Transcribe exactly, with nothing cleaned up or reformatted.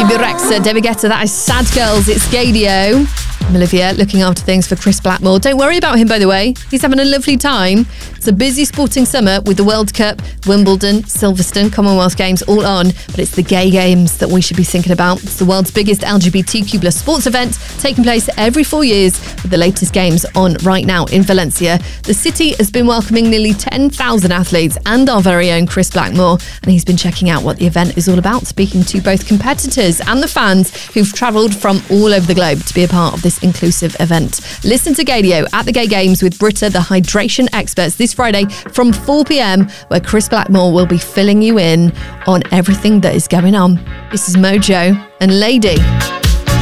Bebe Rexha, David Guetta, that is Sad Girls, it's Gaydio. I'm Olivia, looking after things for Chris Blackmore. Don't worry about him, by the way. He's having a lovely time. It's a busy sporting summer with the World Cup, Wimbledon, Silverstone, Commonwealth Games all on, but it's the gay games that we should be thinking about. It's the world's biggest L G B T Q plus sports event, taking place every four years with the latest games on right now in Valencia. The city has been welcoming nearly ten thousand athletes and our very own Chris Blackmore, and he's been checking out what the event is all about, speaking to both competitors and the fans who've travelled from all over the globe to be a part of this inclusive event. Listen to Gaydio at the Gay Games with Britta, the hydration experts, this Friday from four p.m, where Chris Blackmore will be filling you in on everything that is going on. This is Mojo and Lady.